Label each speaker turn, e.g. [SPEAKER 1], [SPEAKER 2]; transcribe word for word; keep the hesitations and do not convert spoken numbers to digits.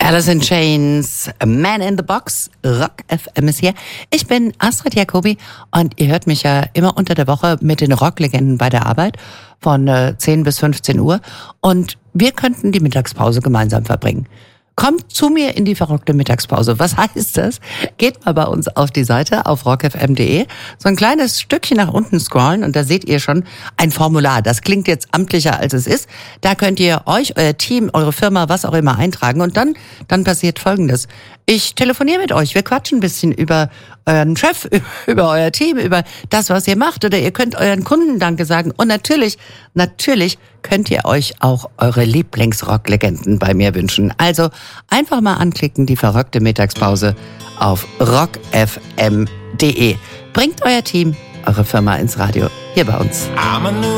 [SPEAKER 1] Alice in Chains, Man in the Box, Rock F M ist hier. Ich bin Astrid Jacobi und ihr hört mich ja immer unter der Woche mit den Rocklegenden bei der Arbeit von äh, zehn bis fünfzehn Uhr und wir könnten die Mittagspause gemeinsam verbringen. Kommt zu mir in die verrückte Mittagspause. Was heißt das? Geht mal bei uns auf die Seite auf rock f m punkt d e, so ein kleines Stückchen nach unten scrollen und da seht ihr schon ein Formular. Das klingt jetzt amtlicher, als es ist. Da könnt ihr euch, euer Team, eure Firma, was auch immer eintragen und dann dann passiert Folgendes. Ich telefoniere mit euch. Wir quatschen ein bisschen über euren Chef, über euer Team, über das, was ihr macht. Oder ihr könnt euren Kunden Danke sagen. Und natürlich, natürlich könnt ihr euch auch eure Lieblingsrocklegenden bei mir wünschen. Also einfach mal anklicken, die verrückte Mittagspause auf rock f m punkt d e. Bringt euer Team, eure Firma ins Radio, hier bei uns.